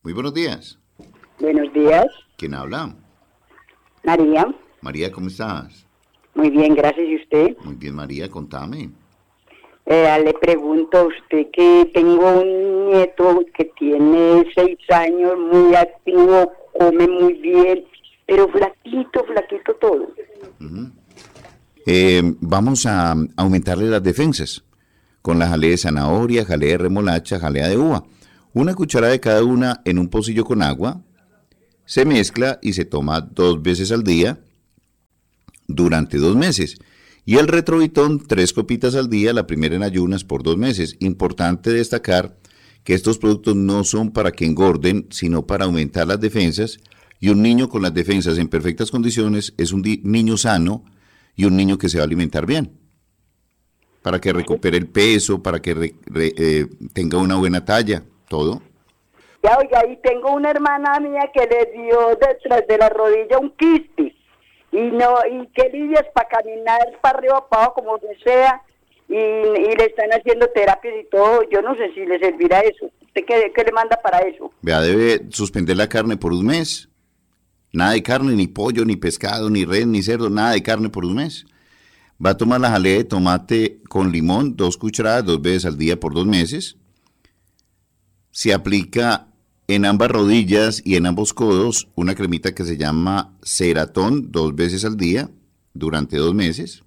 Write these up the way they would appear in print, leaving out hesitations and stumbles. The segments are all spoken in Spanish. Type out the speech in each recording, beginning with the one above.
Muy buenos días. Buenos días, ¿Quién habla? María. María, ¿cómo estás? Muy bien, gracias. ¿Y usted? Muy bien, María, contame. Le pregunto a usted que tengo un nieto que tiene 6 años, muy activo, come muy bien, pero flaquito todo. Ujú. Vamos a aumentarle las defensas con la jalea de zanahoria, jalea de remolacha, jalea de uva. Una cucharada de cada una en un pocillo con agua. Se mezcla y se toma 2 veces al día durante 2 meses. Y el retrovitón, 3 copitas al día, la primera en ayunas por 2 meses. Importante destacar que estos productos no son para que engorden, sino para aumentar las defensas. Y un niño con las defensas en perfectas condiciones es un niño sano y un niño que se va a alimentar bien. Para que recupere el peso, para que tenga una buena talla, todo. Ya, oiga, y tengo una hermana mía que le dio detrás de la rodilla un quiste. Y qué lidias para caminar para arriba, para abajo, como que sea. Y le están haciendo terapias y todo. Yo no sé si le servirá eso. ¿Usted qué le manda para eso? Vea, debe suspender la carne por un mes. Nada de carne, ni pollo, ni pescado, ni res, ni cerdo, nada de carne por un mes. Va a tomar la jalea de tomate con limón, 2 cucharadas, 2 veces al día por 2 meses. Se aplica en ambas rodillas y en ambos codos una cremita que se llama Ceratón, 2 veces al día durante 2 meses.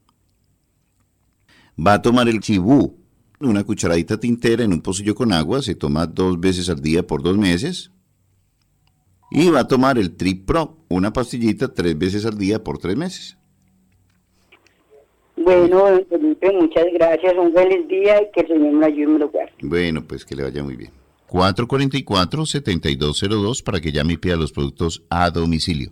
Va a tomar el chibú, una cucharadita tintera en un pocillo con agua, se toma 2 veces al día por 2 meses. Y va a tomar el Tripro, una pastillita 3 veces al día por 3 meses. Bueno, don Felipe, muchas gracias. Un feliz día y que el Señor me ayude y me lo guarde. Bueno, pues que le vaya muy bien. 444-7202 para que llame y pida los productos a domicilio.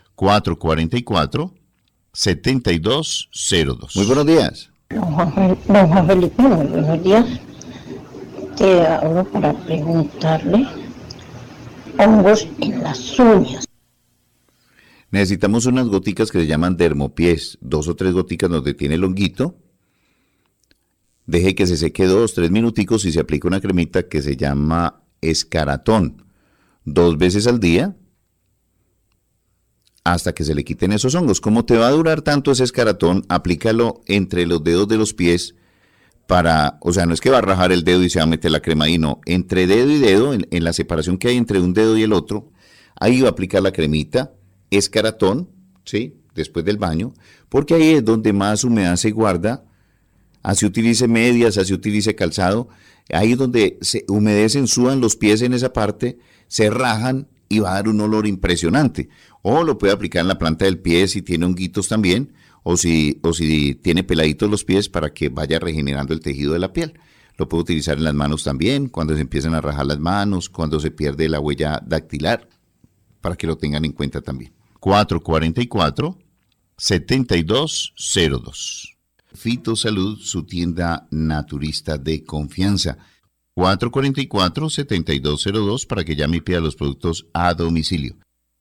444-7202. Muy buenos días. Don Juan Felipe, muy buenos días. Te hablo para preguntarle hongos en las uñas. Necesitamos unas goticas que se llaman dermopiés, 2 o 3 goticas donde tiene el honguito. Deje que se seque 2, 3 minuticos y se aplica una cremita que se llama Escaratón, 2 veces al día hasta que se le quiten esos hongos. ¿Cómo te va a durar tanto ese Escaratón? Aplícalo entre los dedos de los pies o sea, no es que va a rajar el dedo y se va a meter la crema ahí, no. Entre dedo y dedo, en la separación que hay entre un dedo y el otro, ahí va a aplicar la cremita Escaratón, ¿sí? Después del baño, porque ahí es donde más humedad se guarda. Así utilice medias, así utilice calzado, ahí es donde se humedecen, sudan los pies en esa parte, se rajan y va a dar un olor impresionante. O lo puede aplicar en la planta del pie si tiene honguitos también, o si tiene peladitos los pies para que vaya regenerando el tejido de la piel. Lo puede utilizar en las manos también, cuando se empiezan a rajar las manos, cuando se pierde la huella dactilar, para que lo tengan en cuenta también. 444-7202. Fitosalud, su tienda naturista de confianza. 444-7202 para que llame y pida los productos a domicilio.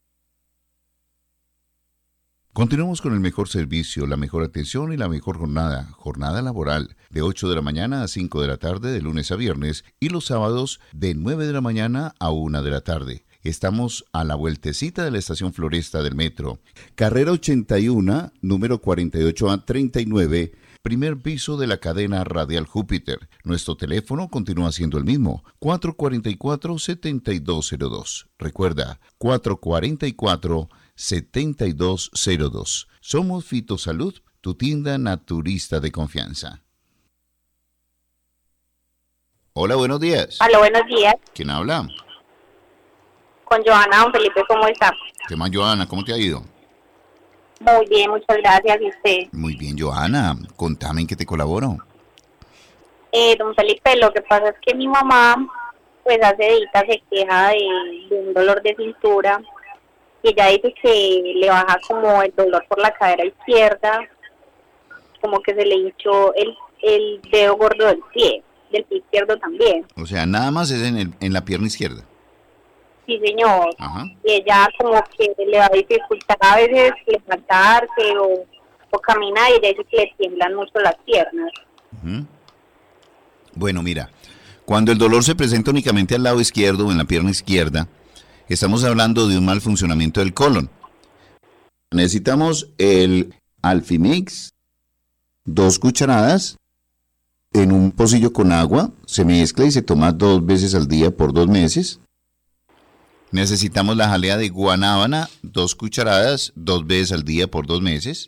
Continuamos con el mejor servicio, la mejor atención y la mejor jornada. Jornada laboral de 8 de la mañana a 5 de la tarde de lunes a viernes y los sábados de 9 de la mañana a 1 de la tarde. Estamos a la vueltecita de la estación Floresta del metro. Carrera 81, número 48A39, primer piso de la cadena Radial Júpiter. Nuestro teléfono continúa siendo el mismo, 444-7202. Recuerda, 444-7202. Somos Fitosalud, tu tienda naturista de confianza. Hola, buenos días. Hola, buenos días. ¿Quién habla? Con Joana. Don Felipe, ¿cómo está? ¿Qué más, Joana? ¿Cómo te ha ido? Muy bien, muchas gracias. ¿Y usted? Muy bien, Joana. Contame en qué te colaboro. Don Felipe, lo que pasa es que mi mamá, pues hace días se queja de un dolor de cintura y ella dice que le baja como el dolor por la cadera izquierda, como que se le hinchó el dedo gordo del pie izquierdo también. O sea, nada más es en la pierna izquierda. Sí, señor. Ajá. Y ella como que le va a dificultar a veces levantarse o caminar, y ella dice que le tiemblan mucho las piernas. Uh-huh. Bueno, mira, Cuando el dolor se presenta únicamente al lado izquierdo o en la pierna izquierda, estamos hablando de un mal funcionamiento del colon. Necesitamos el Alfimix, 2 cucharadas, en un pocillo con agua, se mezcla y se toma 2 veces al día por 2 meses. Necesitamos la jalea de guanábana, 2 cucharadas, 2 veces al día por 2 meses.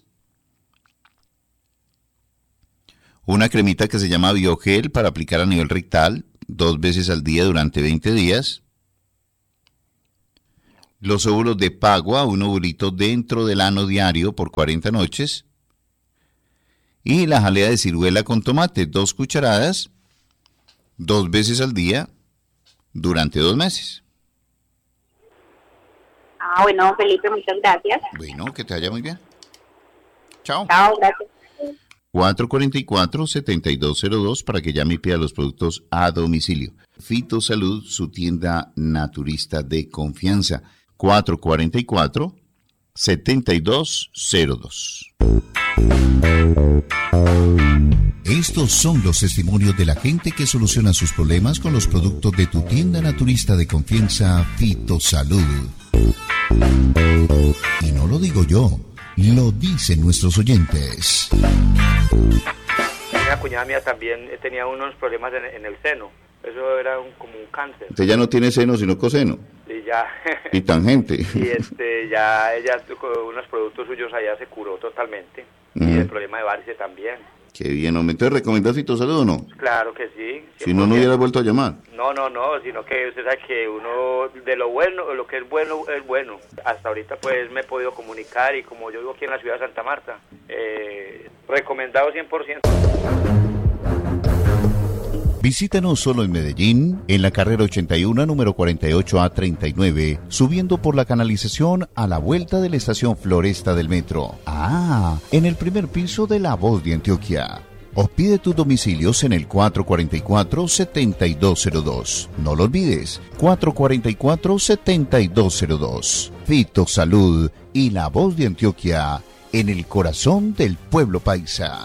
Una cremita que se llama Biogel para aplicar a nivel rectal, 2 veces al día durante 20 días. Los óvulos de Pagua, un ovulito dentro del ano diario por 40 noches. Y la jalea de ciruela con tomate, 2 cucharadas, 2 veces al día durante 2 meses. Bueno, Felipe, muchas gracias. Bueno, que te vaya muy bien. Chao. Chao, gracias. 444-7202 para que llame y pida los productos a domicilio. Fitosalud, su tienda naturista de confianza. 444-7202. Estos son los testimonios de la gente que soluciona sus problemas con los productos de tu tienda naturista de confianza, Fitosalud. Y no lo digo yo, lo dicen nuestros oyentes. Una cuñada mía también tenía unos problemas en el seno. Eso era como un cáncer. Usted ya no tiene seno, sino coseno. Y ya. Y tangente. Y ya ella con unos productos suyos allá se curó totalmente. Y el problema de varices también. Qué bien, hombre. ¿Entonces recomienda Fitosalud o no? Claro que sí. Si no, no hubiera vuelto a llamar. No, sino que usted sabe que uno de lo bueno, lo que es bueno, es bueno. Hasta ahorita pues me he podido comunicar y como yo vivo aquí en la ciudad de Santa Marta, recomendado 100%. Visítanos solo en Medellín, en la carrera 81, número 48A39, subiendo por la canalización a la vuelta de la estación Floresta del metro. En el primer piso de La Voz de Antioquia. O pide tus domicilios en el 444-7202. No lo olvides, 444-7202. Fitosalud y La Voz de Antioquia, en el corazón del pueblo paisa.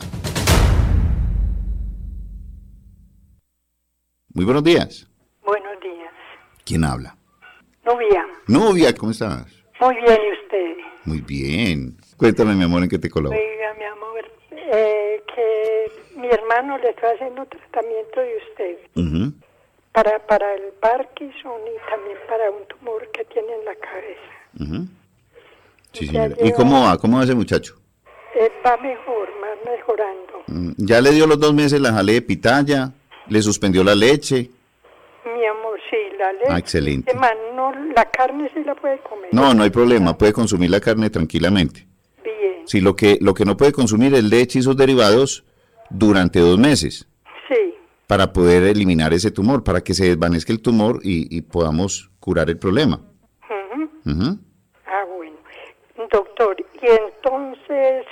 Muy buenos días. Buenos días. ¿Quién habla? Novia. Novia, ¿cómo estás? Muy bien, ¿y usted? Muy bien. Cuéntame, mi amor, ¿en qué te colaboro? Oiga, mi amor, que mi hermano le está haciendo tratamiento de usted. Para el Parkinson y también para un tumor que tiene en la cabeza. Sí, señora. ¿Y cómo va? ¿Cómo va ese muchacho? Va mejor, más mejorando. ¿Ya le dio los 2 meses la jalea de pitaya? ¿Le suspendió la leche? Mi amor, sí, la leche. Excelente. No, la carne sí la puede comer. No hay problema, puede consumir la carne tranquilamente. Bien. Sí, lo que no puede consumir es leche y sus derivados durante 2 meses. Sí. Para poder eliminar ese tumor, para que se desvanezca el tumor y podamos curar el problema. Bueno. Doctor, y entonces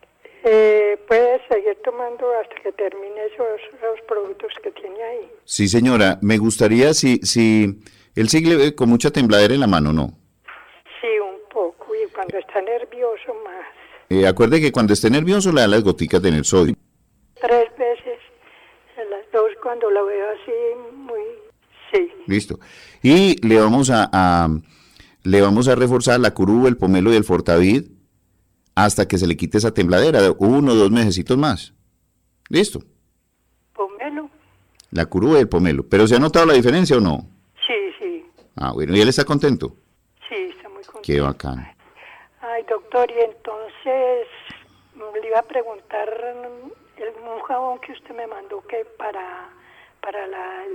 puede seguir tomando hasta que termine esos productos que tiene ahí. Sí, señora, me gustaría si él sigue con mucha tembladera en la mano, ¿no? Sí, un poco, y cuando está nervioso más. Acuerde que cuando esté nervioso le da las goticas de Nersodio. 3 veces, en las 2 cuando lo veo así, muy... Sí. Listo. Y le vamos a reforzar la curú, el pomelo y el fortavid hasta que se le quite esa tembladera, 1 o 2 mesecitos más. ¿Listo? ¿Pomelo? La curú y el pomelo. ¿Pero se ha notado la diferencia o no? Sí. Bueno, ¿y él está contento? Sí, está muy contento. Qué bacán. Ay, doctor, y entonces le iba a preguntar un jabón que usted me mandó que para la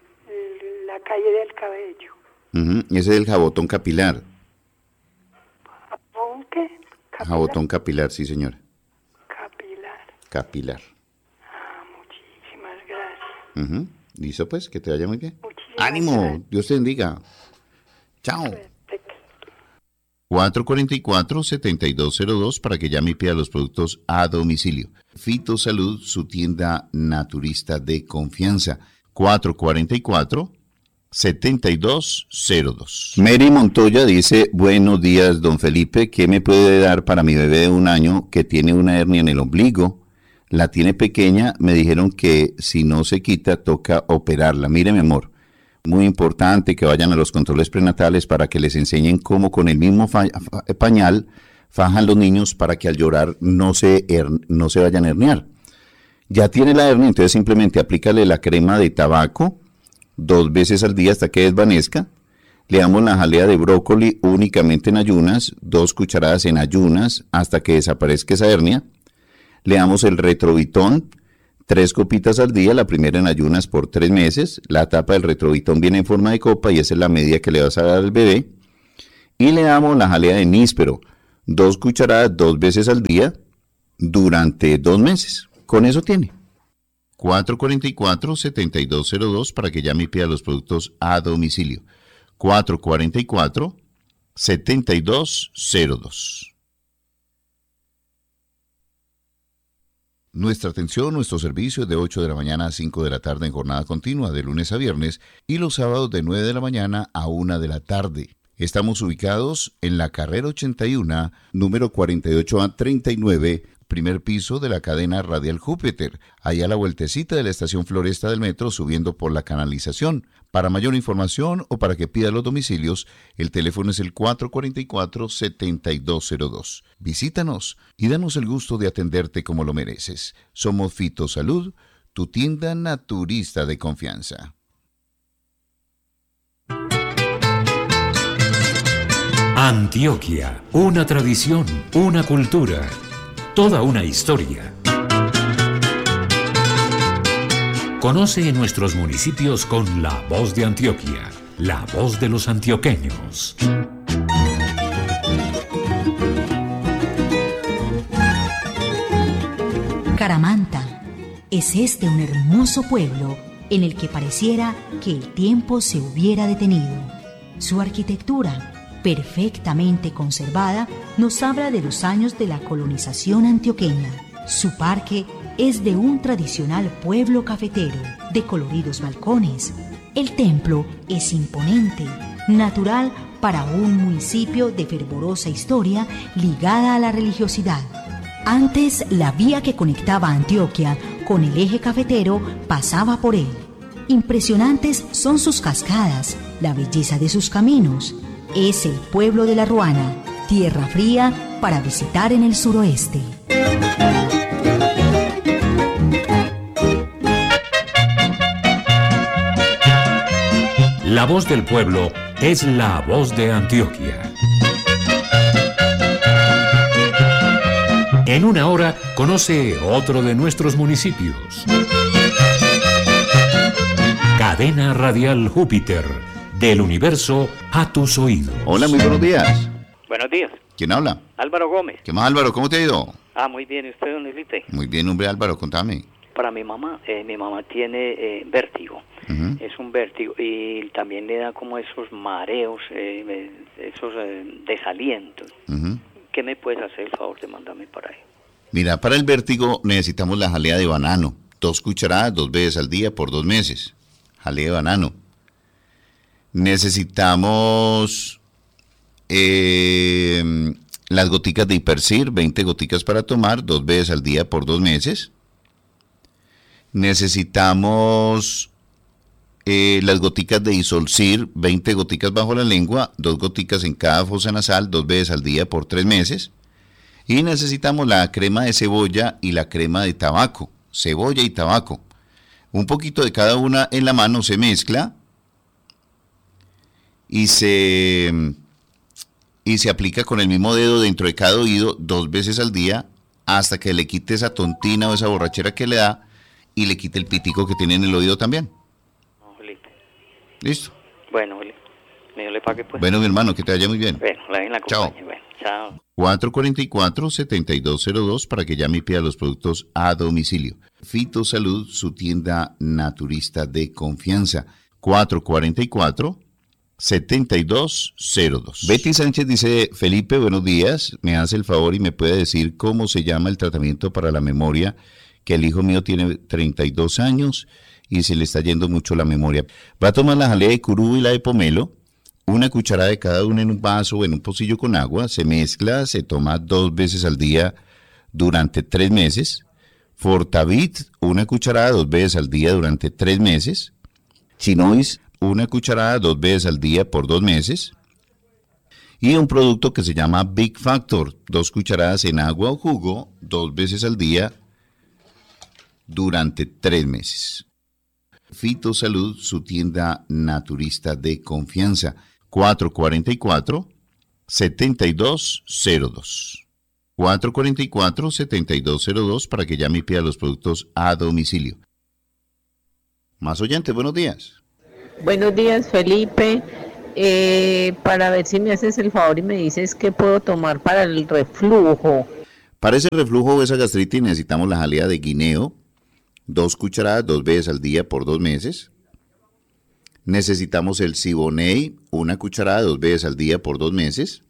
caída del cabello. Ese es el jabotón capilar. ¿Jabón qué? ¿Capilar? Jabotón capilar, sí, señora. Capilar. Muchísimas gracias. ¿Listo, pues? Que te vaya muy bien. Muchísimas ¡Ánimo! gracias. Dios te bendiga. Chao. 444-7202 para que llame y pida los productos a domicilio. Fitosalud, su tienda naturista de confianza. 444-7202. Mary Montoya dice: buenos días, don Felipe, ¿qué me puede dar para mi bebé de 1 año que tiene una hernia en el ombligo? La tiene pequeña, me dijeron que si no se quita, toca operarla. Mire, mi amor, muy importante que vayan a los controles prenatales para que les enseñen cómo con el mismo pañal fajan los niños para que al llorar no se vayan a herniar. Ya tiene la hernia, entonces simplemente aplícale la crema de tabaco 2 veces al día hasta que desvanezca. Le damos la jalea de brócoli únicamente en ayunas, 2 cucharadas en ayunas hasta que desaparezca esa hernia. Le damos el Retrovitón, 3 copitas al día, la primera en ayunas por 3 meses. La tapa del Retrovitón viene en forma de copa y esa es la medida que le vas a dar al bebé. Y le damos la jalea de níspero, 2 cucharadas 2 veces al día durante 2 meses. Con eso tiene. 444-7202 para que llame y pida los productos a domicilio. 444-7202. Nuestra atención, nuestro servicio es de 8 de la mañana a 5 de la tarde en jornada continua, de lunes a viernes, y los sábados de 9 de la mañana a 1 de la tarde. Estamos ubicados en la carrera 81, número 48A39, primer piso de la cadena Radial Júpiter, allá a la vueltecita de la estación Floresta del metro, subiendo por la canalización. Para mayor información o para que pida los domicilios, el teléfono es el 444-7202. Visítanos y danos el gusto de atenderte como lo mereces. Somos Fitosalud, tu tienda naturista de confianza. Antioquia, una tradición, una cultura, toda una historia. Conoce nuestros municipios con la voz de Antioquia, la voz de los antioqueños. Caramanta, es este un hermoso pueblo en el que pareciera que el tiempo se hubiera detenido. Su arquitectura, perfectamente conservada, nos habla de los años de la colonización antioqueña. Su parque es de un tradicional pueblo cafetero, de coloridos balcones. El templo es imponente, natural para un municipio de fervorosa historia ligada a la religiosidad. Antes, la vía que conectaba Antioquia con el eje cafetero pasaba por él. Impresionantes son sus cascadas, la belleza de sus caminos. Es el pueblo de La Ruana, tierra fría para visitar en el suroeste. La voz del pueblo es la voz de Antioquia. En una hora conoce otro de nuestros municipios. Cadena Radial Júpiter, del universo a tus oídos. Hola, muy buenos días. Buenos días. ¿Quién habla? Álvaro Gómez. ¿Qué más, Álvaro? ¿Cómo te ha ido? Muy bien. ¿Y usted, don Elite? Muy bien, hombre, Álvaro, contame. Para mi mamá tiene vértigo. Uh-huh. Es un vértigo y también le da como esos mareos, esos desalientos. Uh-huh. ¿Qué me puedes hacer el favor de mandarme para ahí? Mira, para el vértigo necesitamos la jalea de banano. 2 cucharadas 2 veces al día por 2 meses. Jalea de banano. Necesitamos las goticas de Hipercir, 20 goticas para tomar 2 veces al día por 2 meses. Necesitamos las goticas de Isolcir, 20 goticas bajo la lengua, 2 goticas en cada fosa nasal, 2 veces al día por 3 meses. Y necesitamos la crema de cebolla y la crema de tabaco, cebolla y tabaco. Un poquito de cada una en la mano se mezcla y se aplica con el mismo dedo dentro de cada oído 2 veces al día hasta que le quite esa tontina o esa borrachera que le da y le quite el pitico que tiene en el oído también. ¿Listo? Bueno, me le pague pues. Bueno, mi hermano, que te vaya muy bien. Bueno, la chao. Bueno, chao. 444-7202 para que llame y pida los productos a domicilio. Fitosalud, su tienda naturista de confianza. 444-7202. Betty Sánchez dice: Felipe, buenos días. Me hace el favor y me puede decir cómo se llama el tratamiento para la memoria, que el hijo mío tiene 32 años y se le está yendo mucho la memoria. Va a tomar la jalea de curú y la de pomelo, 1 cucharada de cada una en un vaso o en un pocillo con agua, se mezcla, se toma 2 veces al día durante 3 meses. Fortavit, 1 cucharada 2 veces al día durante 3 meses. Chinois, 1 cucharada 2 veces al día por 2 meses. Y un producto que se llama Big Factor, 2 cucharadas en agua o jugo 2 veces al día durante 3 meses. Fitosalud, su tienda naturista de confianza, 444-7202. 444-7202 para que llame y pida los productos a domicilio. Más oyentes, buenos días. Buenos días, Felipe. Para ver si me haces el favor y me dices qué puedo tomar para el reflujo. Para ese reflujo o esa gastritis necesitamos la jalea de guineo, 2 cucharadas 2 veces al día por 2 meses. Necesitamos el Siboney, 1 cucharada 2 veces al día por 2 meses.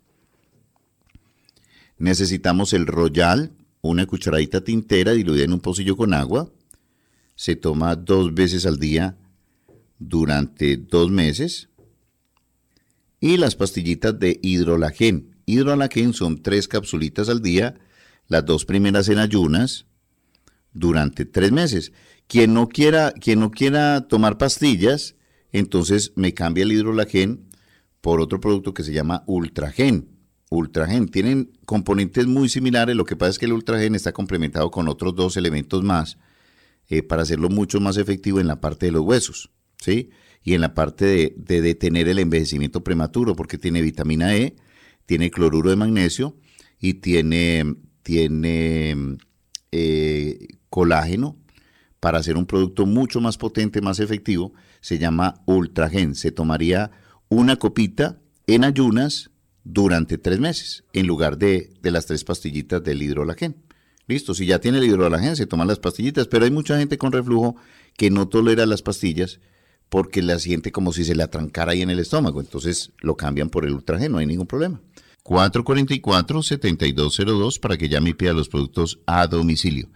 Necesitamos el Royal, 1 cucharadita tintera diluida en un pocillo con agua. Se toma 2 veces al día durante 2 meses. Y las pastillitas de hidrolagen. Hidrolagen son 3 capsulitas al día, las 2 primeras en ayunas, durante 3 meses. Quien no quiera tomar pastillas, entonces me cambia el hidrolagen por otro producto que se llama Ultragen. Ultragen tienen componentes muy similares, lo que pasa es que el Ultragen está complementado con otros 2 elementos más para hacerlo mucho más efectivo en la parte de los huesos, ¿sí? Y en la parte de detener el envejecimiento prematuro, porque tiene vitamina E, tiene cloruro de magnesio y tiene colágeno para hacer un producto mucho más potente, más efectivo. Se llama Ultragen. Se tomaría 1 copita en ayunas durante 3 meses, en lugar de las 3 pastillitas del hidrolagen. Listo, si ya tiene el hidrolagen, se toman las pastillitas, pero hay mucha gente con reflujo que no tolera las pastillas porque la siente como si se le atrancara ahí en el estómago. Entonces lo cambian por el Ultragen, no hay ningún problema. 444-7202 para que llame y pida los productos a domicilio.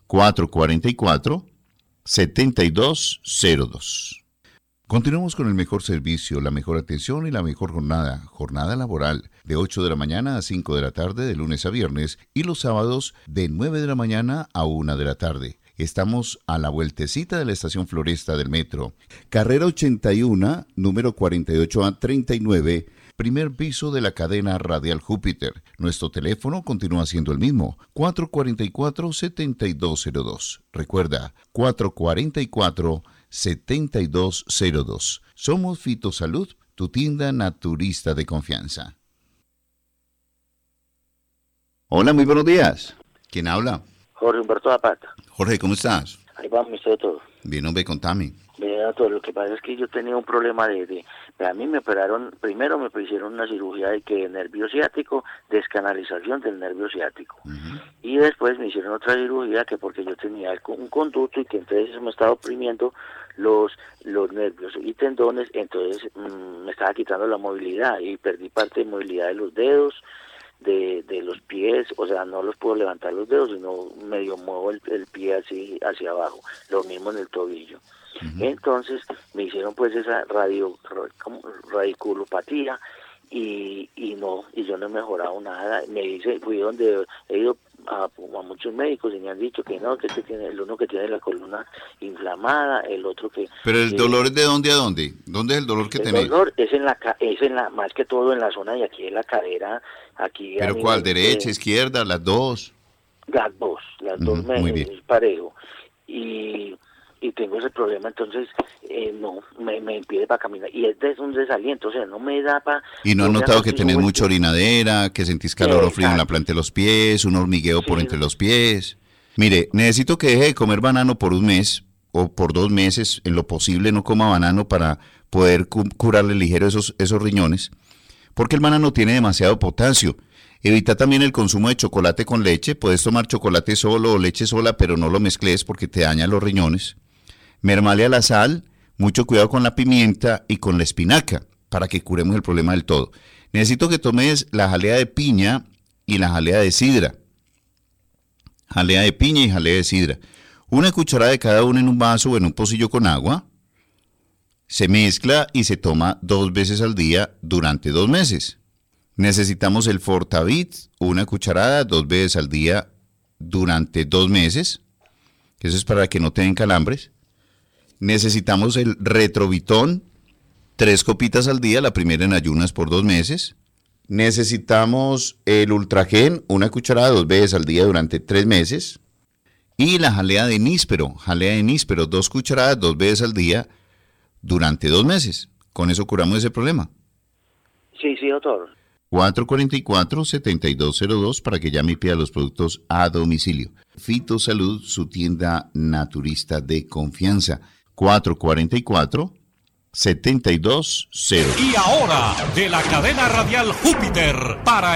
444-7202. Continuamos con el mejor servicio, la mejor atención y la mejor jornada. Jornada laboral de 8 de la mañana a 5 de la tarde de lunes a viernes y los sábados de 9 de la mañana a 1 de la tarde. Estamos a la vueltecita de la estación Floresta del Metro. Carrera 81, número 48A39, primer piso de la cadena Radial Júpiter. Nuestro teléfono continúa siendo el mismo, 444-7202. Recuerda, 444-7202. Somos Fitosalud, tu tienda naturista de confianza. Hola, muy buenos días. ¿Quién habla? Jorge Humberto Zapata. Jorge, ¿cómo estás? Ahí va, me de todo. Bien, hombre, contame. Mira, todo. Lo que pasa es que yo tenía un problema a mí me operaron, primero me hicieron una cirugía de nervio ciático, descanalización del nervio ciático. Y después me hicieron otra cirugía que porque yo tenía un conducto y que entonces me estaba oprimiendo los nervios y tendones, entonces me estaba quitando la movilidad y perdí parte de movilidad de los dedos, de los pies, o sea, no los puedo levantar los dedos, sino medio muevo el pie así hacia abajo, lo mismo en el tobillo. Entonces me hicieron pues esa radiculopatía y yo no he mejorado nada. Fui donde he ido a muchos médicos y me han dicho que no, que tiene el uno que tiene la columna inflamada, el otro que... Pero el dolor es de dónde a dónde? ¿Dónde es el dolor que tenés? El dolor es en la más que todo en la zona de aquí de la cadera, aquí. ¿Pero cuál? ¿Derecha, izquierda, las dos? Las dos es parejo. Y tengo ese problema, entonces me impide para caminar y es un desaliento, o sea, no me da para... ¿Y no has notado que tenés mucha orinadera, que sentís calor o frío en la planta de los pies, un hormigueo por entre los pies? Mire, necesito que deje de comer banano por 1 mes o por 2 meses, en lo posible no coma banano para poder curarle ligero esos riñones, porque el banano tiene demasiado potasio. Evita también el consumo de chocolate con leche, puedes tomar chocolate solo o leche sola, pero no lo mezcles porque te daña los riñones. Mermale a la sal, mucho cuidado con la pimienta y con la espinaca, para que curemos el problema del todo. Necesito que tomes la jalea de piña y la jalea de sidra. Jalea de piña y jalea de sidra. 1 cucharada de cada una en un vaso o en un pocillo con agua. Se mezcla y se toma 2 veces al día durante 2 meses. Necesitamos el Fortavit, 1 cucharada 2 veces al día durante 2 meses. que eso es para que no te den calambres. Necesitamos el Retrovitón, 3 copitas al día, la primera en ayunas por 2 meses. Necesitamos el Ultragen, 1 cucharada 2 veces al día durante 3 meses. Y la jalea de níspero, 2 cucharadas 2 veces al día durante 2 meses. Con eso curamos ese problema. Sí, doctor. 444-7202 para que llame y pida los productos a domicilio. Fitosalud, su tienda naturista de confianza. 444-7202. Y ahora, de la cadena radial Júpiter, para